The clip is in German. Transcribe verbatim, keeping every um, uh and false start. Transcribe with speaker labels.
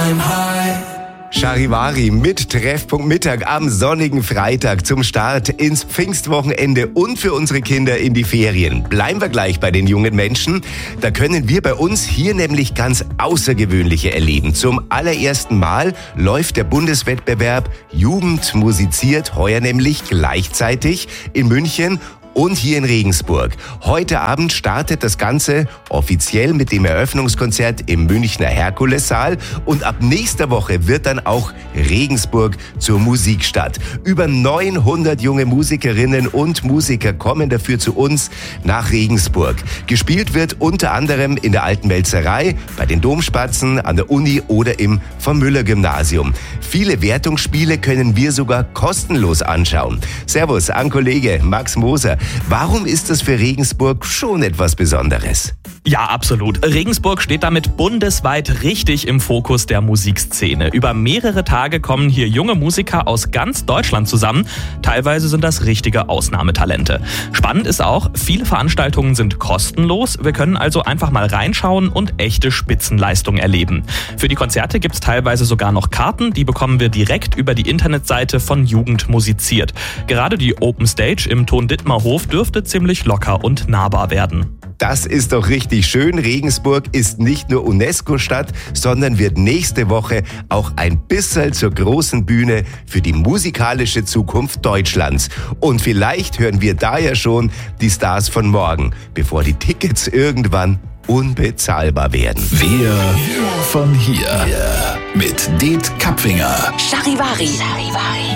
Speaker 1: I'm high.
Speaker 2: Charivari mit Treffpunkt Mittag am sonnigen Freitag zum Start ins Pfingstwochenende und für unsere Kinder in die Ferien. Bleiben wir gleich bei den jungen Menschen. Da können wir bei uns hier nämlich ganz Außergewöhnliche erleben. Zum allerersten Mal läuft der Bundeswettbewerb Jugend musiziert, heuer nämlich gleichzeitig in München und hier in Regensburg. Heute Abend startet das Ganze offiziell mit dem Eröffnungskonzert im Münchner Herkulessaal und ab nächster Woche wird dann auch Regensburg zur Musikstadt. Über neunhundert junge Musikerinnen und Musiker kommen dafür zu uns nach Regensburg. Gespielt wird unter anderem in der Alten Melzerei, bei den Domspatzen, an der Uni oder im Von Müller Gymnasium. Viele Wertungsspiele können wir sogar kostenlos anschauen. Servus an Kollege Max Moser. Warum ist das für Regensburg schon etwas Besonderes?
Speaker 3: Ja, absolut. Regensburg steht damit bundesweit richtig im Fokus der Musikszene. Über mehrere Tage kommen hier junge Musiker aus ganz Deutschland zusammen. Teilweise sind das richtige Ausnahmetalente. Spannend ist auch, viele Veranstaltungen sind kostenlos. Wir können also einfach mal reinschauen und echte Spitzenleistung erleben. Für die Konzerte gibt es teilweise sogar noch Karten. Die bekommen wir direkt über die Internetseite von Jugend musiziert. Gerade die Open Stage im Thon-Dittmar-Hof dürfte ziemlich locker und nahbar werden.
Speaker 2: Das ist doch richtig schön. Regensburg ist nicht nur UNESCO-Stadt, sondern wird nächste Woche auch ein bisschen zur großen Bühne für die musikalische Zukunft Deutschlands. Und vielleicht hören wir da ja schon die Stars von morgen, bevor die Tickets irgendwann unbezahlbar werden.
Speaker 4: Wir von hier. Mit Det Kapfinger.
Speaker 5: Charivari. Charivari.